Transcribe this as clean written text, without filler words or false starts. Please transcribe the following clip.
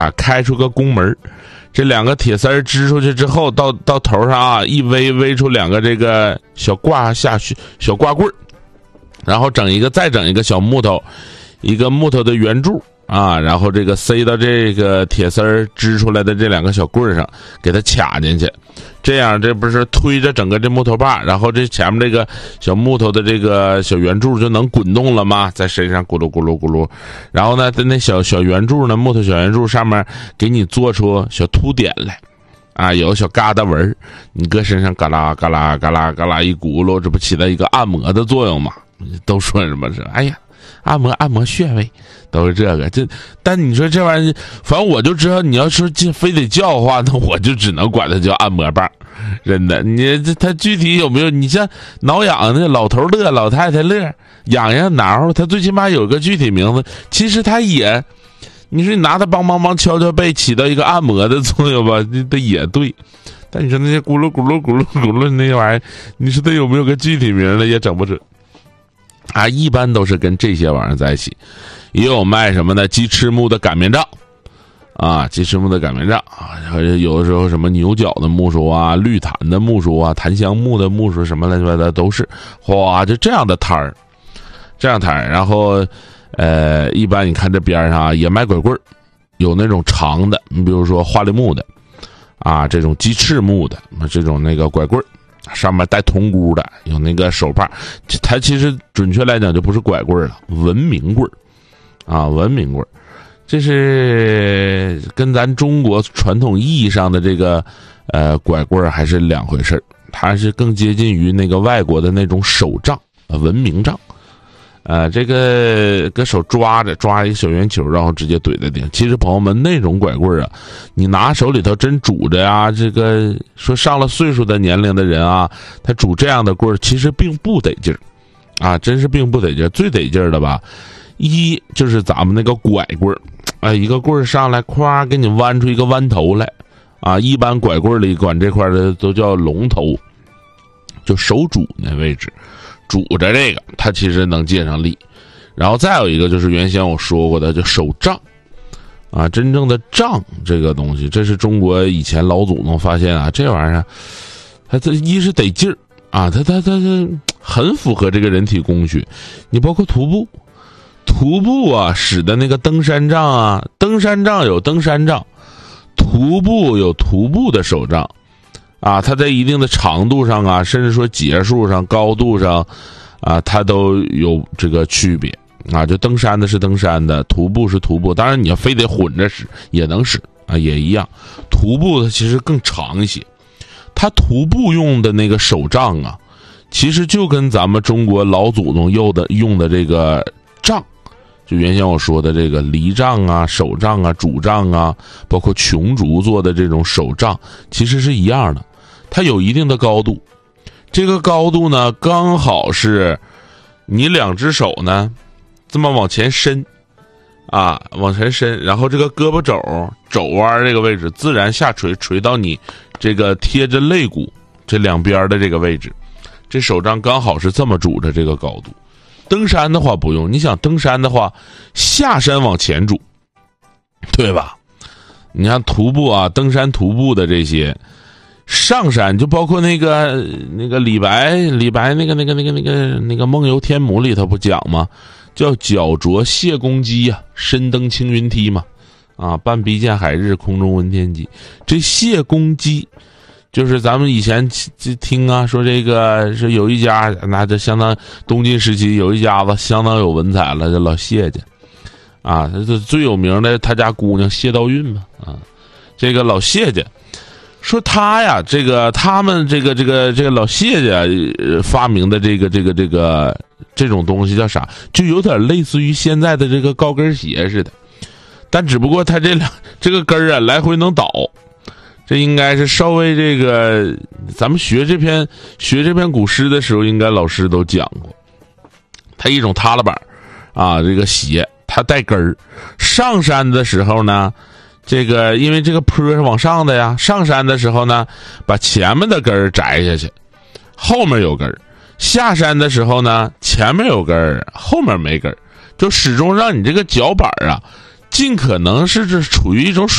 啊，开出个宫门，这2个铁丝支出去之后，到头上啊一围出2个这个小挂棍，然后再整一个小木头，一个木头的圆柱啊，然后这个塞到这个铁丝支出来的这2个小棍上，给它卡进去，这样这不是推着整个这木头把，然后这前面这个小木头的这个小圆柱就能滚动了吗？在身上咕噜咕噜咕噜，然后呢，在那小圆柱呢，木头小圆柱上面给你做出小凸点来，啊，有小疙瘩纹，你搁身上嘎啦嘎啦嘎啦嘎啦一咕噜，这不起到一个按摩的作用吗？都说什么是哎呀，按摩穴位，都是这个。但你说这玩意儿，反正我就知道，你要说这非得叫的话，那我就只能管它叫按摩棒。真的，你它具体有没有？你像挠痒的老头乐，老太太乐，痒挠，它最起码有个具体名字。其实它也，你说你拿它帮敲背，起到一个按摩的作用吧，它也对。但你说那些咕噜咕噜咕噜咕噜那些玩意儿，你说它有没有个具体名的，也整不准。啊，一般都是跟这些玩意儿在一起，也有卖什么的鸡翅木的擀面杖，啊，鸡翅木的擀面杖啊，有的时候什么牛角的木梳啊，绿檀的木梳啊，檀香木的木梳什么乱七八糟都是，哗，就这样的摊儿，然后一般你看这边上啊也卖拐棍儿，有那种长的，你比如说花梨木的，啊，这种鸡翅木的，这种那个拐棍儿。上面带铜箍的，有那个手帕，它其实准确来讲就不是拐棍了，文明棍啊，文明棍，这是跟咱中国传统意义上的这个拐棍还是两回事，它是更接近于那个外国的那种手杖，文明杖。这个搁手抓一个小圆球，然后直接怼在顶。其实朋友们，那种拐棍啊，你拿手里头真拄着呀，这个说上了岁数的年龄的人啊，他拄这样的棍其实并不得劲儿，啊，真是并不得劲儿。最得劲儿的吧，一就是咱们那个拐棍儿，一个棍儿上来，咵给你弯出一个弯头来，啊，一般拐棍儿里管这块的都叫龙头，就手拄那位置。拄着这个，它其实能借上力。然后再有一个就是原先我说过的，就手杖，啊，真正的杖这个东西，这是中国以前老祖宗发现啊，这玩意儿，它一是得劲儿啊，它很符合这个人体工学。你包括徒步啊，使的那个登山杖啊，登山杖有登山杖，徒步有徒步的手杖。啊，它在一定的长度上啊，甚至说节数上、高度上，啊，它都有这个区别啊。就登山的是登山的，徒步是徒步。当然，你要非得混着使也能使啊，也一样。徒步它其实更长一些，它徒步用的那个手杖啊，其实就跟咱们中国老祖宗用的这个杖，就原先我说的这个犁杖啊、手杖啊、拄杖啊，包括琼竹做的这种手杖，其实是一样的。它有一定的高度，这个高度呢，刚好是你两只手呢这么往前伸，啊，往前伸，然后这个胳膊肘弯这个位置自然下垂到你这个贴着肋骨这两边的这个位置，这手杖刚好是这么拄着这个高度。登山的话不用，你想登山的话，下山往前拄，对吧？你看徒步啊，登山徒步的这些。上山就包括那个李白那个梦游天姥里头不讲吗？叫脚着谢公屐呀，身登青云梯嘛，啊，半壁见海日，空中闻天鸡。这谢公屐，就是咱们以前听啊说这个是有一家，那这相当东晋时期有一家子相当有文采了，叫老谢家，啊，这最有名的他家姑娘谢道韫嘛，啊，这个老谢家。说他呀，他们这个老谢家发明的这种东西叫啥？就有点类似于现在的这个高跟鞋似的，但只不过他这个跟啊来回能倒。这应该是稍微这个，咱们学这篇古诗的时候，应该老师都讲过。它一种踏拉板啊，这个鞋它带跟儿，上山的时候呢。这个因为这个坡是往上的呀，上山的时候呢，把前面的根儿摘下去，后面有根儿；下山的时候呢，前面有根儿，后面没根儿，就始终让你这个脚板啊，尽可能是处于一种